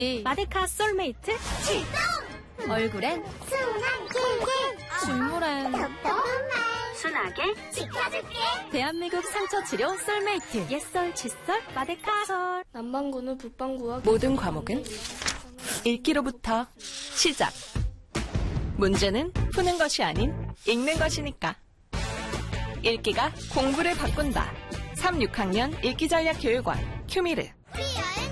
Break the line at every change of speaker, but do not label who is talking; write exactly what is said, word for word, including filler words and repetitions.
마데카 솔메이트
출동!
얼굴엔
순한 킬킬
눈물엔
톡톡한 말
순하게
지켜줄게.
대한민국 상처 치료 솔메이트 옛설 칫솔 마데카 솔
남반구는 북반구와
모든 과목은 읽기로부터 시작. 문제는 푸는 것이 아닌 읽는 것이니까. 읽기가 공부를 바꾼다. 삼, 육 학년 읽기전략교육원 큐미르.
리얼